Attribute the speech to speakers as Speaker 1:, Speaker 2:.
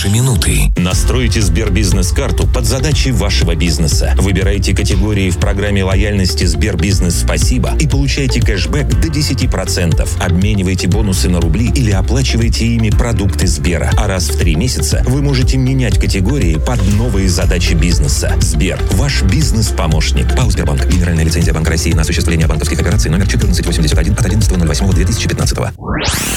Speaker 1: ваши минуты.
Speaker 2: Настройте Сбербизнес-карту под задачи вашего бизнеса. Выбирайте категории в программе лояльности Сбербизнес Спасибо и получайте кэшбэк до 10%. Обменивайте бонусы на рубли или оплачивайте ими продукты Сбера. А раз в 3 месяца вы можете менять категории под новые задачи бизнеса. Сбер – ваш бизнес-помощник. ПАО «Сбербанк». Генеральная лицензия Банка России на осуществление банковских операций номер 1481 от 11.08.2015.